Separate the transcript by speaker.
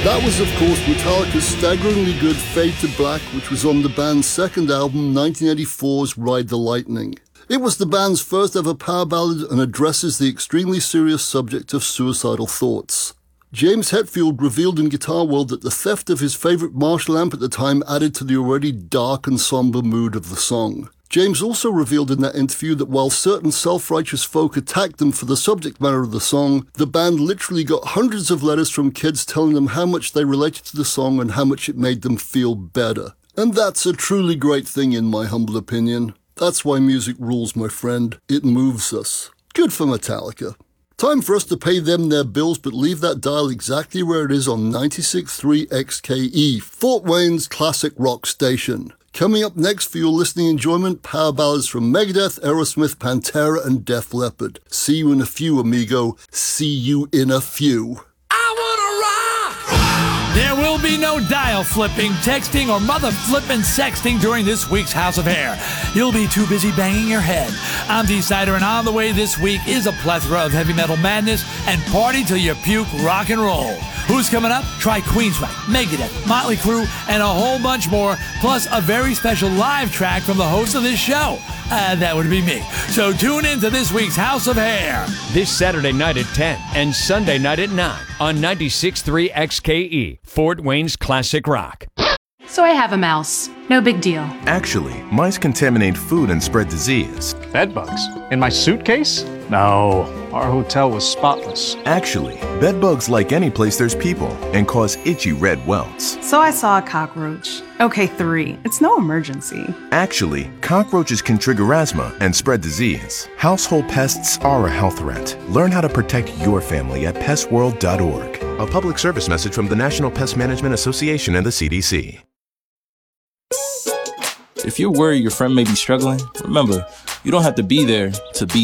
Speaker 1: That was, of course, Metallica's staggeringly good Fade to Black, which was on the band's second album, 1984's Ride the Lightning. It was the band's first ever power ballad and addresses the extremely serious subject of suicidal thoughts. James Hetfield revealed in Guitar World that the theft of his favourite Marshall amp at the time added to the already dark and somber mood of the song. James also revealed in that interview that while certain self-righteous folk attacked them for the subject matter of the song, the band literally got hundreds of letters from kids telling them how much they related to the song and how much it made them feel better. And that's a truly great thing in my humble opinion. That's why music rules, my friend. It moves us. Good for Metallica. Time for us to pay them their bills, but leave that dial exactly where it is on 96.3 XKE, Fort Wayne's classic rock station. Coming up next for your listening enjoyment, power ballads from Megadeth, Aerosmith, Pantera, and Def Leppard. See you in a few, amigo. See you in a few.
Speaker 2: There will be no dial flipping, texting, or mother flipping sexting during this week's House of Hair. You'll be too busy banging your head. I'm D-Sider, and on the way this week is a plethora of heavy metal madness and party till you puke rock and roll. Who's coming up? Try Queensryche, Megadeth, Motley Crue, and a whole bunch more, plus a very special live track from the host of this show. That would be me. So tune in to this week's House of Hair.
Speaker 3: This Saturday night at 10 and Sunday night at 9 on 96.3 XKE, Fort Wayne's classic rock.
Speaker 4: So I have a mouse. No big deal.
Speaker 5: Actually, mice contaminate food and spread disease.
Speaker 6: Bedbugs? In my suitcase? No, our hotel was spotless.
Speaker 5: Actually, bedbugs like any place there's people and cause itchy red welts.
Speaker 7: So I saw a cockroach. Okay, 3. It's no emergency.
Speaker 5: Actually, cockroaches can trigger asthma and spread disease. Household pests are a health threat. Learn how to protect your family at pestworld.org. A public service message from the National Pest Management Association and the CDC.
Speaker 8: If you're worried your friend may be struggling, remember, you don't have to be there to be